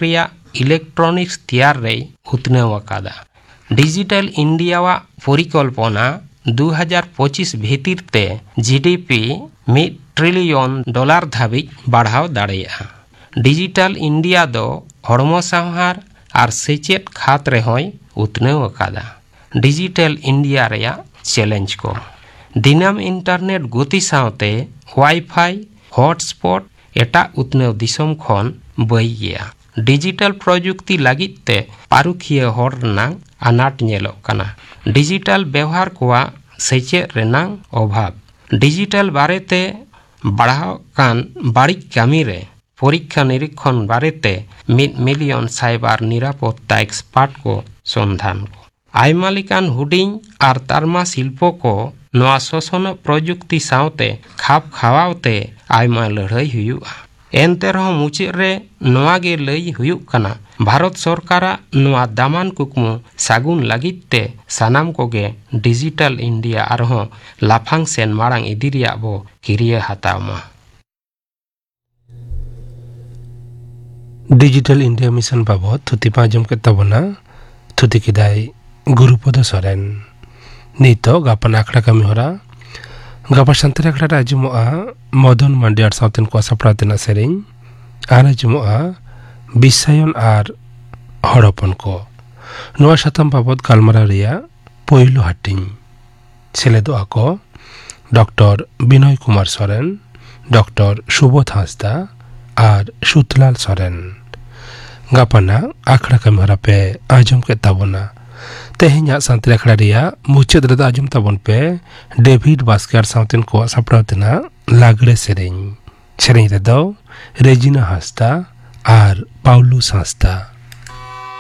रिया electronics तैयार रे उतनाव अकादा। Digital India परिकल्पना 2025 भीतर ते जीडीपी $1 ट्रिलियन धाबी बढ़ाव दाड़ेया। डिजिटल इंडिया दो हड़मो सावहार और सेचेत खात रेहय उतनाव अकादा। डिजिटल इंडिया रेया चैलेंज को दिनाम इंटरनेट गति सावते वाईफाई हॉटस्पॉट एटा उतनाव दिसम खन बई गया। डिजिटल प्रजुक्ति लगित ते पारुखिया हर रनांग अनाट नेलोग कना। डिजिटल व्यवहार कोआ सेचेत रेनांग अभाव। डिजिटल बारेते बढ़ाव कान बाड़िक कामी रे परीक्षा निरीक्षण बारेते 1 मिलियन साइबर निरापत्ता एक्सपर्ट को संधान को आयमा लेकान हुडिंग और तारमा शिल्पो को नवा शोषण प्रजुक्ति सावते खाप खावावते आयमा लड़ाई हुयुआ। एनते रहो मुचे रे नवा गे लई हुयुक कना भारत सरकारा नवा दामान कुकमु सागुन लगिते सानाम कोगे डिजिटल इंडिया आरहो लाफांग सेन मारांग इदिरिया बो किरिया हातावमा। डिजिटल इंडिया मिशन बाबत थुति पाजम के तबना थुति किदाई गुरुपद सोरेन नीतो गापन आखड़ा कमी होरा गापा संतरे आखड़ा राजुमोआ मदन मांडियार साउथन को सपरातेना सेरिंग आना जुमोआ बिसायन आर हड़पन को नवा शतम बाबत गालमारा रिया पहिलो हाटिंग सेलेदो आको डॉक्टर बिनय कुमार सोरेन, डॉक्टर सुबोध हांसदा और सुतलाल सोरेन गापाना आखड़ा कमी पे आजम के ताबोना तेहኛ सांतरे आखड़ा रिया मुचाद रे आजम ताबोन पे डेविड बास्केट साउथन को सपरातेना लागड़े सेरेंग रे दो रेजिना हांसदा और पाउलू हांसदा।